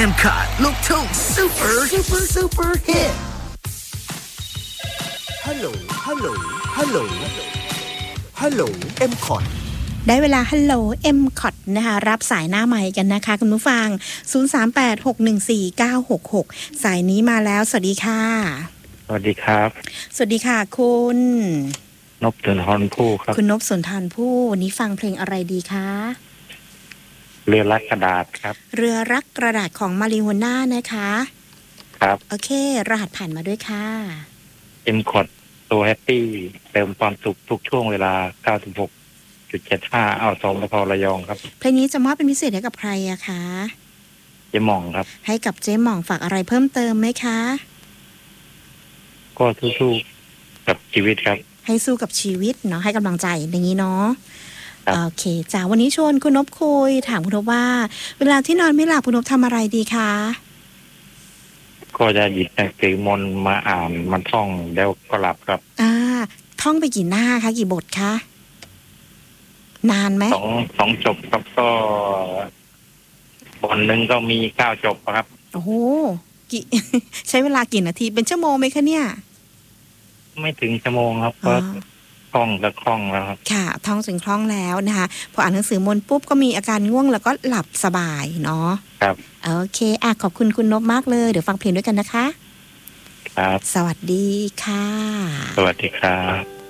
M-Cut ลูกทุ่ง super hit ฮัลโหล M-Cut ได้เวลาฮัลโหล M-Cut นะคะรับสายหน้าใหม่กันนะคะคุณผู้ฟัง038-614-966สายนี้มาแล้วสวัสดีค่ะสวัสดีครับสวัสดีค่ะคุณนพสุนทรภู่ครับคุณนพสุนทรภู่วันนี้ฟังเพลงอะไรดีคะเรือรักกระดาษครับเรือรักกระดาษของมาริโฮน่านะคะครับโอเครหัสผ่านมาด้วยค่ะ M-Cut ตัวแฮปปี้เติมความสุขทุกช่วงเวลา 96.75 อ่าวสองพระยองครับเพลงนี้จะมอบเป็นพิเศษให้กับใครอะคะเจ๊หม่องครับให้กับเจ๊หม่องฝากอะไรเพิ่มเติมไหมคะก็สู้ๆกับชีวิตครับให้สู้กับชีวิตเนาะให้กำลังใจอย่างนี้เนาะโอเคจ้าวันนี้ชวนคุณนพคุยถามคุณนพว่าเวลาที่นอนไม่หลับคุณนพทำอะไรดีคะก็จะหยิบหนังสือมนต์มาอ่านมันท่องแล้วก็หลับครับท่องไปกี่หน้าคะกี่บทคะนานไหมสองจบครับก็บทหนึ่งก็มี9 จบครับโอ้โหใช้เวลากี่นาทีเป็นชั่วโมงไหมคะเนี่ยไม่ถึงชั่วโมงครับก็คล่องแล้วค่ะท่องจนคล่องแล้วนะคะพออ่านหนังสือมนต์ปุ๊บก็มีอาการง่วงแล้วก็หลับสบายเนาะครับโอเคขอบคุณคุณนพมากเลยเดี๋ยวฟังเพลงด้วยกันนะคะครับสวัสดีค่ะสวัสดีครับ